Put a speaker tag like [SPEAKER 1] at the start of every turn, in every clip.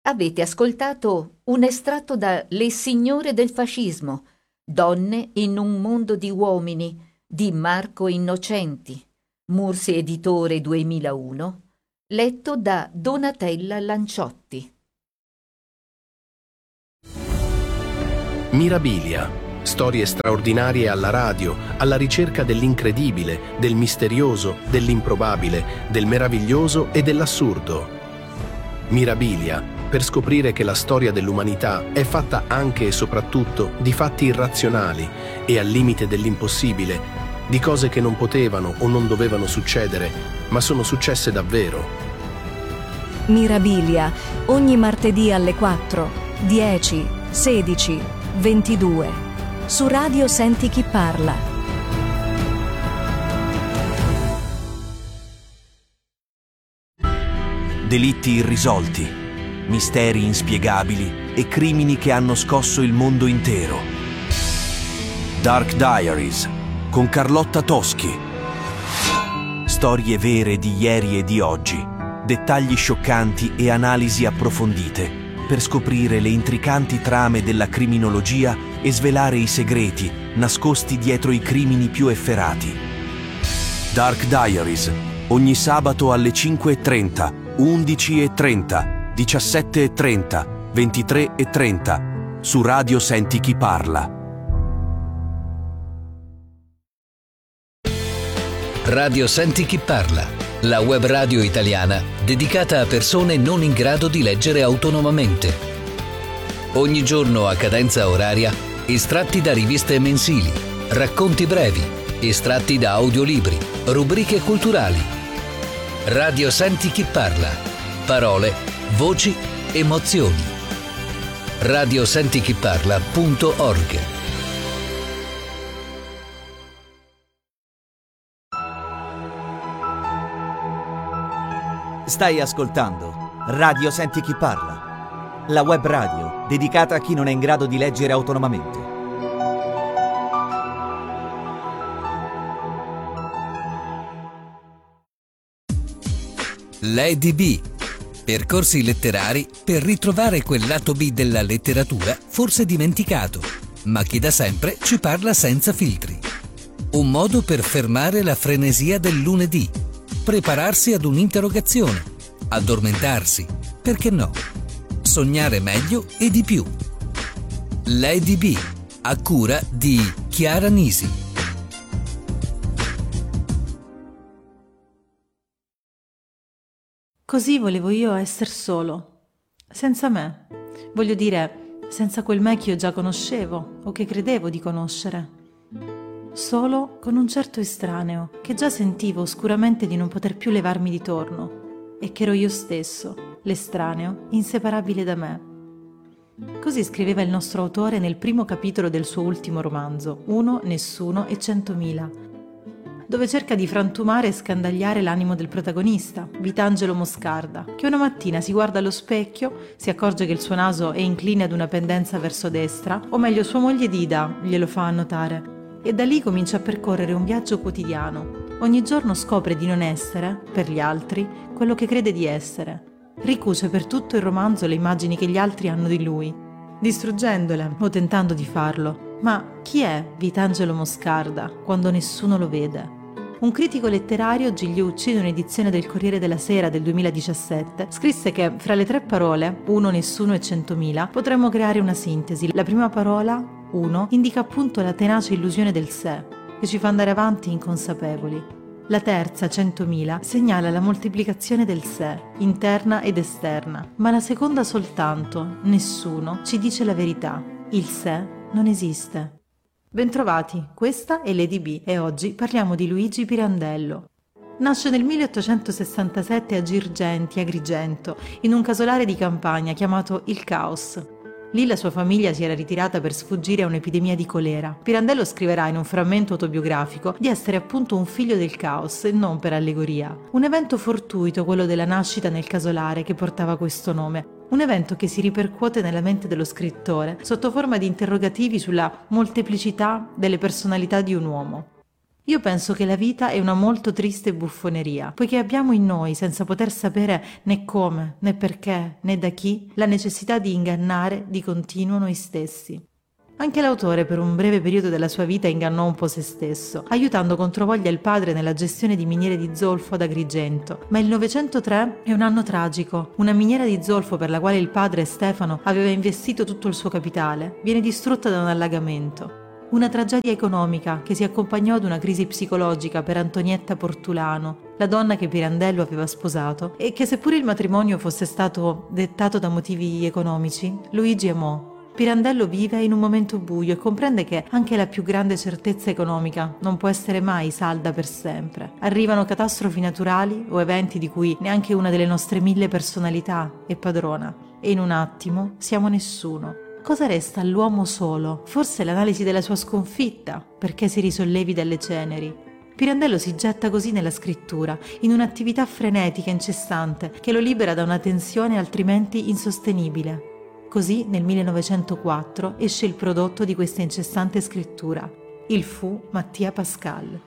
[SPEAKER 1] Avete ascoltato un estratto da Le signore del fascismo, Donne in un mondo di uomini, di Marco Innocenti, Mursi Editore 2001, letto da Donatella Lanciotti.
[SPEAKER 2] Mirabilia. Storie straordinarie alla radio, alla ricerca dell'incredibile, del misterioso, dell'improbabile, del meraviglioso e dell'assurdo. Mirabilia, per scoprire che la storia dell'umanità è fatta anche e soprattutto di fatti irrazionali e al limite dell'impossibile, di cose che non potevano o non dovevano succedere, ma sono successe davvero.
[SPEAKER 3] Mirabilia, ogni martedì alle 4, 10, 16, 22. Su Radio Senti Chi Parla.
[SPEAKER 4] Delitti irrisolti, misteri inspiegabili e crimini che hanno scosso il mondo intero. Dark Diaries con Carlotta Toschi. Storie vere di ieri e di oggi, dettagli scioccanti e analisi approfondite per scoprire le intricanti trame della criminologia e svelare i segreti nascosti dietro i crimini più efferati. Dark Diaries, ogni sabato alle 5:30, 11:30, 17:30, 23:30, su Radio Senti Chi Parla.
[SPEAKER 5] Radio Senti Chi Parla, la web radio italiana dedicata a persone non in grado di leggere autonomamente. Ogni giorno a cadenza oraria, estratti da riviste mensili, racconti brevi, estratti da audiolibri, rubriche culturali. Radio Senti Chi Parla, parole, voci, emozioni. radiosentichiparla.org.
[SPEAKER 6] Stai ascoltando Radio Senti Chi Parla, la web radio dedicata a chi non è in grado di leggere autonomamente.
[SPEAKER 5] Lady B. Percorsi letterari per ritrovare quel lato B della letteratura forse dimenticato, ma che da sempre ci parla senza filtri. Un modo per fermare la frenesia del lunedì, prepararsi ad un'interrogazione, addormentarsi, perché no? Sognare meglio e di più. Lady B, a cura di Chiara Nisi.
[SPEAKER 7] Così volevo io esser solo, senza me, voglio dire, senza quel me che io già conoscevo o che credevo di conoscere. Solo con un certo estraneo che già sentivo oscuramente di non poter più levarmi di torno e che ero io stesso, l'estraneo, inseparabile da me. Così scriveva il nostro autore nel primo capitolo del suo ultimo romanzo, Uno, Nessuno e 100.000, dove cerca di frantumare e scandagliare l'animo del protagonista, Vitangelo Moscarda, che una mattina si guarda allo specchio, si accorge che il suo naso è incline ad una pendenza verso destra, o meglio sua moglie Dida glielo fa annotare. E da lì comincia a percorrere un viaggio quotidiano. Ogni giorno scopre di non essere, per gli altri, quello che crede di essere. Ricuce per tutto il romanzo le immagini che gli altri hanno di lui, distruggendole o tentando di farlo. Ma chi è Vitangelo Moscarda quando nessuno lo vede? Un critico letterario, Gigliucci, in un'edizione del Corriere della Sera del 2017, scrisse che fra le tre parole, uno, nessuno e 100.000, potremmo creare una sintesi. La prima parola, uno, indica appunto la tenace illusione del sé, che ci fa andare avanti inconsapevoli. La terza, 100.000, segnala la moltiplicazione del sé, interna ed esterna. Ma la seconda soltanto, nessuno, ci dice la verità. Il sé non esiste. Bentrovati, questa è Lady B e oggi parliamo di Luigi Pirandello. Nasce nel 1867 a Girgenti, Agrigento, in un casolare di campagna chiamato Il Caos. Lì la sua famiglia si era ritirata per sfuggire a un'epidemia di colera. Pirandello scriverà in un frammento autobiografico di essere appunto un figlio del caos e non per allegoria. Un evento fortuito, quello della nascita nel casolare che portava questo nome. Un evento che si ripercuote nella mente dello scrittore sotto forma di interrogativi sulla molteplicità delle personalità di un uomo. Io penso che la vita è una molto triste buffoneria, poiché abbiamo in noi, senza poter sapere né come, né perché, né da chi, la necessità di ingannare di continuo noi stessi. Anche l'autore per un breve periodo della sua vita ingannò un po' se stesso, aiutando controvoglia il padre nella gestione di miniere di zolfo ad Agrigento. Ma il 903 è un anno tragico. Una miniera di zolfo per la quale il padre Stefano aveva investito tutto il suo capitale viene distrutta da un allagamento. Una tragedia economica che si accompagnò ad una crisi psicologica per Antonietta Portulano, la donna che Pirandello aveva sposato, e che seppure il matrimonio fosse stato dettato da motivi economici, Luigi amò. Pirandello vive in un momento buio e comprende che anche la più grande certezza economica non può essere mai salda per sempre. Arrivano catastrofi naturali o eventi di cui neanche una delle nostre 1000 personalità è padrona, e in un attimo siamo nessuno. Cosa resta all'uomo solo? Forse l'analisi della sua sconfitta, perché si risollevi dalle ceneri. Pirandello si getta così nella scrittura, in un'attività frenetica e incessante che lo libera da una tensione altrimenti insostenibile. Così nel 1904 esce il prodotto di questa incessante scrittura. Il fu Mattia Pascal.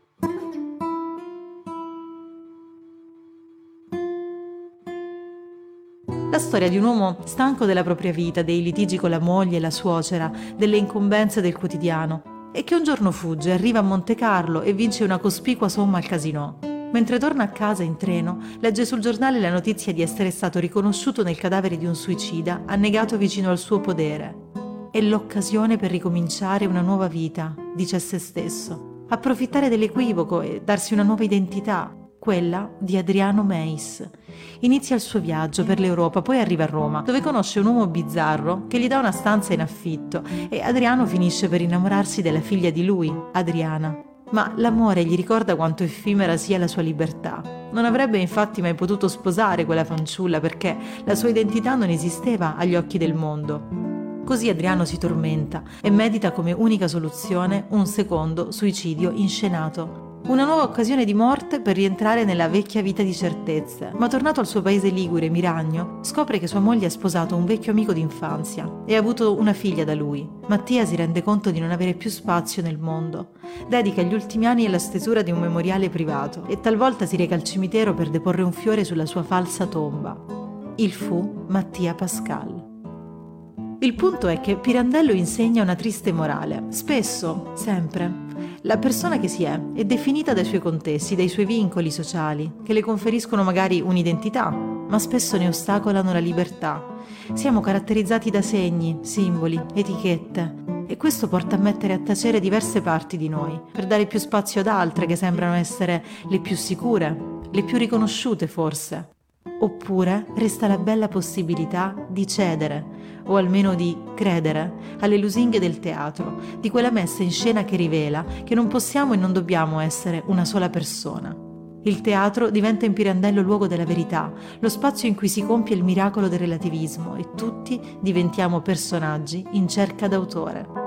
[SPEAKER 7] La storia di un uomo stanco della propria vita, dei litigi con la moglie e la suocera, delle incombenze del quotidiano, e che un giorno fugge, arriva a Monte Carlo e vince una cospicua somma al casinò. Mentre torna a casa in treno, legge sul giornale la notizia di essere stato riconosciuto nel cadavere di un suicida annegato vicino al suo podere. È l'occasione per ricominciare una nuova vita, dice a se stesso. Approfittare dell'equivoco e darsi una nuova identità, quella di Adriano Meis. Inizia il suo viaggio per l'Europa, poi arriva a Roma, dove conosce un uomo bizzarro che gli dà una stanza in affitto e Adriano finisce per innamorarsi della figlia di lui, Adriana. Ma l'amore gli ricorda quanto effimera sia la sua libertà. Non avrebbe infatti mai potuto sposare quella fanciulla perché la sua identità non esisteva agli occhi del mondo. Così Adriano si tormenta e medita come unica soluzione un secondo suicidio inscenato. Una nuova occasione di morte per rientrare nella vecchia vita di certezze. Ma tornato al suo paese ligure, Miragno, scopre che sua moglie ha sposato un vecchio amico d'infanzia e ha avuto una figlia da lui. Mattia si rende conto di non avere più spazio nel mondo. Dedica gli ultimi anni alla stesura di un memoriale privato e talvolta si reca al cimitero per deporre un fiore sulla sua falsa tomba. Il fu Mattia Pascal. Il punto è che Pirandello insegna una triste morale. Spesso, sempre, la persona che si è definita dai suoi contesti, dai suoi vincoli sociali, che le conferiscono magari un'identità, ma spesso ne ostacolano la libertà. Siamo caratterizzati da segni, simboli, etichette, e questo porta a mettere a tacere diverse parti di noi, per dare più spazio ad altre che sembrano essere le più sicure, le più riconosciute forse. Oppure resta la bella possibilità di cedere, o almeno di credere, alle lusinghe del teatro, di quella messa in scena che rivela che non possiamo e non dobbiamo essere una sola persona. Il teatro diventa in Pirandello luogo della verità, lo spazio in cui si compie il miracolo del relativismo e tutti diventiamo personaggi in cerca d'autore.